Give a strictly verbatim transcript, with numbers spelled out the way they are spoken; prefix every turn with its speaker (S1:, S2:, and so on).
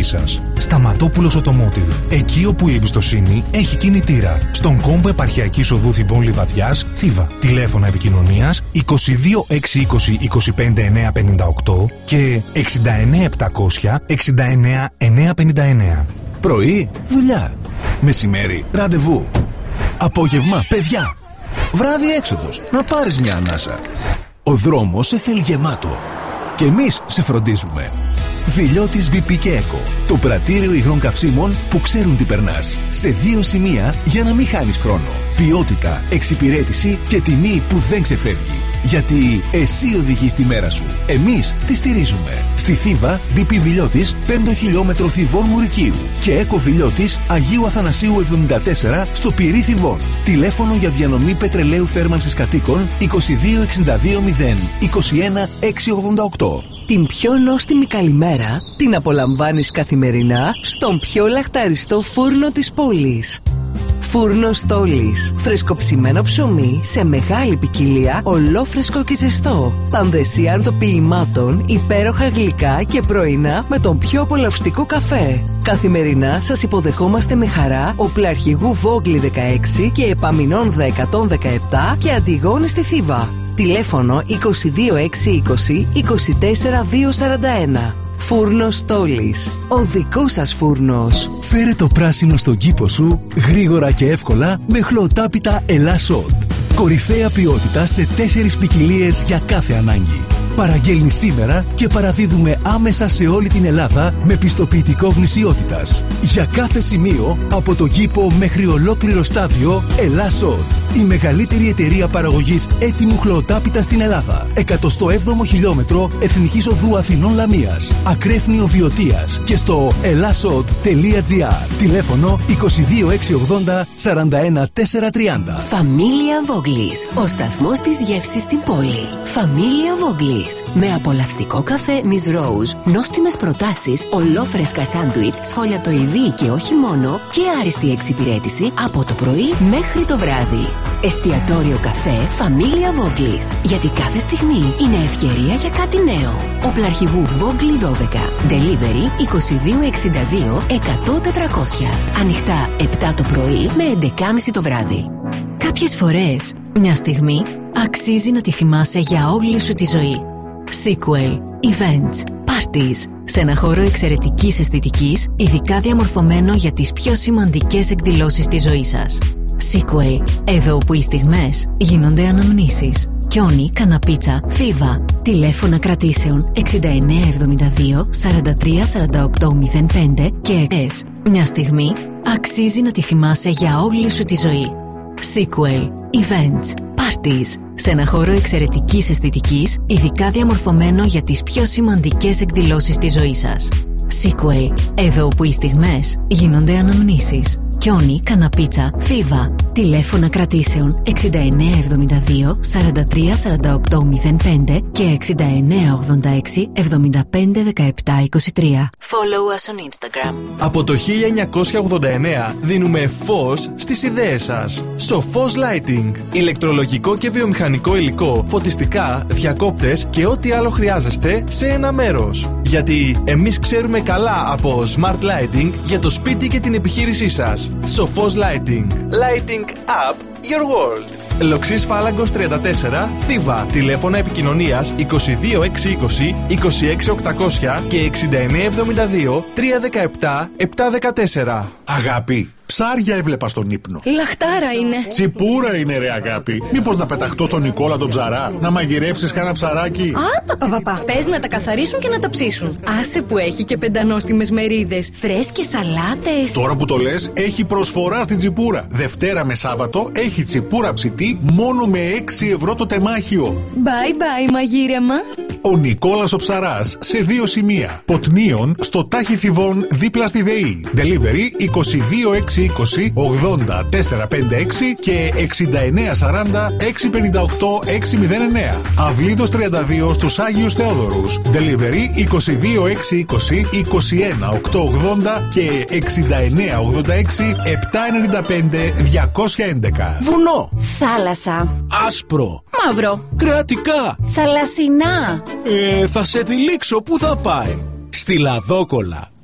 S1: δική σας. Σταματόπουλος Automotive. Εκεί όπου η εμπιστοσύνη έχει κινητήρα. Στον κόμβο Επαρχιακής Οδού Θηβών Λιβαδιάς, Θήβα. Τηλέφωνα επικοινωνίας είκοσι δύο εξακόσια είκοσι είκοσι πέντε εννιακόσια πενήντα οκτώ και εξήντα εννέα επτακόσια εξήντα εννέα εννιακόσια πενήντα εννέα.
S2: Πρωί, δουλειά. Μεσημέρι, ραντεβού. Απόγευμα, παιδιά. Βράδυ, έξοδος. Να πάρεις μια ανάσα. Ο δρόμος σε θέλει γεμάτο. Και εμείς σε φροντίζουμε. Βιλιώτης μπι πι και Eco. Το πρατήριο υγρών καυσίμων που ξέρουν τι περνάς. Σε δύο σημεία για να μην χάνεις χρόνο. Ποιότητα, εξυπηρέτηση και τιμή που δεν ξεφεύγει. Γιατί εσύ οδηγείς τη μέρα σου. Εμείς τη στηρίζουμε. Στη Θήβα, μπι πι Βιλιώτης, πέμπτο χιλιόμετρο Θηβών Μουρικίου. Και Eco Βιλιώτης, Αγίου Αθανασίου εβδομήντα τέσσερα, στο Πυρί Θηβών. Τηλέφωνο για διανομή πετρελαίου θέρμανσης κατοίκων είκοσι δύο εξήντα δύο μηδέν είκοσι ένα εξακόσια ογδόντα οκτώ.
S3: Την πιο νόστιμη καλημέρα την απολαμβάνεις καθημερινά στον πιο λαχταριστό φούρνο της πόλης. Φούρνος Στόλης. Φρεσκοψημένο ψωμί σε μεγάλη ποικιλία, ολόφρεσκο και ζεστό. Πανδεσία αρτοποιημάτων, υπέροχα γλυκά και πρωινά με τον πιο απολαυστικό καφέ. Καθημερινά σας υποδεχόμαστε με χαρά Οπλαρχηγού Βόγκλη δεκαέξι και Επαμινών εκατόν δεκαεπτά και Αντιγόνη στη Θήβα. Τηλέφωνο είκοσι δύο εξακόσια είκοσι είκοσι τέσσερα διακόσια σαράντα ένα. Φούρνος Στόλης. Ο δικός σας φούρνος.
S2: Φέρε το πράσινο στον κήπο σου γρήγορα και εύκολα με χλωτάπιτα Ελάσσοντ. Κορυφαία ποιότητα σε τέσσερις ποικιλίες για κάθε ανάγκη. Παραγγέλνει σήμερα και παραδίδουμε άμεσα σε όλη την Ελλάδα με πιστοποιητικό γνησιότητας. Για κάθε σημείο, από το κήπο μέχρι ολόκληρο στάδιο, Ελάσσοντ. Η μεγαλύτερη εταιρεία παραγωγής έτοιμου χλωοτάπητα στην Ελλάδα. εκατοστό έβδομο χιλιόμετρο Εθνικής Οδού Αθηνών Λαμίας, Ακρέφνιο Βιωτίας και στο ελάσσοντ τελεία τζι άρ. Τηλέφωνο είκοσι δύο εξακόσια ογδόντα σαράντα ένα τετρακόσια τριάντα.
S4: Φαμίλια Βόγκλης. Ο σταθμός της γεύσης στην πόλη. Φαμίλια Βόγκλης. Με απολαυστικό καφέ Miss Rose, νόστιμες προτάσεις, ολόφρεσκα σάντουιτς, σφολιατοειδή και όχι μόνο, και άριστη εξυπηρέτηση από το πρωί μέχρι το βράδυ. Εστιατόριο καφέ Φαμίλια Βόγκλης. Γιατί κάθε στιγμή είναι ευκαιρία για κάτι νέο. Οπλαρχηγού Βόγκλη δώδεκα. Delivery είκοσι δύο εξήντα δύο εκατό τετρακόσια. Ανοιχτά επτά το πρωί με έντεκα και μισή το βράδυ.
S5: Κάποιες φορές, μια στιγμή αξίζει να τη θυμάσαι για όλη σου τη ζωή. Sequel, events, parties. Σε ένα χώρο εξαιρετικής αισθητικής, ειδικά διαμορφωμένο για τις πιο σημαντικές εκδηλώσεις της ζωής σας. Sequel, εδώ που οι στιγμές γίνονται αναμνήσεις. Κιόνι, Καναπίτσα, Θήβα. Τηλέφωνα κρατήσεων εξήντα εννέα εβδομήντα δύο σαράντα τρία σαράντα οκτώ μηδέν πέντε και ΕΣ. Μια στιγμή αξίζει να τη θυμάσαι για όλη σου τη ζωή. Sequel, events, parties. Σε ένα χώρο εξαιρετικής αισθητικής, ειδικά διαμορφωμένο για τις πιο σημαντικές εκδηλώσεις της ζωής σας. Sequel, εδώ που οι στιγμές γίνονται αναμνήσεις. Κιόνι, Καναπίτσα, Θήβα. Τηλέφωνα κρατήσεων εξήντα εννέα εβδομήντα δύο σαράντα τρία σαράντα οκτώ μηδέν πέντε και εξήντα εννέα ογδόντα έξι εβδομήντα πέντε δεκαεπτά είκοσι τρία.
S4: Follow us on Instagram.
S6: Από το χίλια εννιακόσια ογδόντα εννέα δίνουμε φως στις ιδέες σας. Σοφός Lighting. Ηλεκτρολογικό και βιομηχανικό υλικό, φωτιστικά, διακόπτες και ό,τι άλλο χρειάζεστε σε ένα μέρος. Γιατί εμείς ξέρουμε καλά από Smart Lighting για το σπίτι και την επιχείρησή σας. Σοφός Lighting. Lighting up your world. Λοξής Φάλαγκος τριάντα τέσσερα, Θήβα. Τηλέφωνα επικοινωνίας είκοσι δύο εξακόσια είκοσι είκοσι έξι οκτακόσια και εξήντα εννέα εβδομήντα δύο τριακόσια δεκαεπτά επτακόσια δεκατέσσερα.
S7: Αγάπη, ψάρια έβλεπα στον ύπνο.
S8: Λαχτάρα είναι.
S7: Τσιπούρα είναι, ρε αγάπη. Μήπως να πεταχτώ στον Νικόλα τον ψαρά, να μαγειρέψεις κανένα ψαράκι.
S8: Α, παπαπαπα. Πες να τα καθαρίσουν και να τα ψήσουν. Άσε που έχει και πεντανόστιμες μερίδες. Φρέσκες σαλάτες.
S7: Τώρα που το λες, έχει προσφορά στην Τσιπούρα. Δευτέρα με Σάββατο έχει τσιπούρα ψητή μόνο με έξι ευρώ το τεμάχιο.
S8: Bye bye μαγείρεμα.
S7: Ο Νικόλας ο Ψαράς σε δύο σημεία. Ποτνίων στο Τάχι Θηβών δίπλα στη ΔΕΗ. Delivery είκοσι δύο εξακόσια είκοσι ογδόντα τετρακόσια πενήντα έξι και εξήντα εννέα σαράντα εξακόσια πενήντα οκτώ εξακόσια εννέα. Αυλίδος τριάντα δύο στους Άγιους Θεόδωρους. Delivery είκοσι δύο εξακόσια είκοσι είκοσι ένα οκτακόσια ογδόντα και εξήντα εννέα ογδόντα έξι επτακόσια ενενήντα πέντε διακόσια έντεκα.
S2: Βουνό.
S4: Θάλασσα.
S2: Άσπρο.
S8: Μαύρο.
S2: Κρατικά.
S4: Θαλασσινά.
S2: Ε, θα σε τυλίξω, πού θα πάει? Στη Λαδόκολα.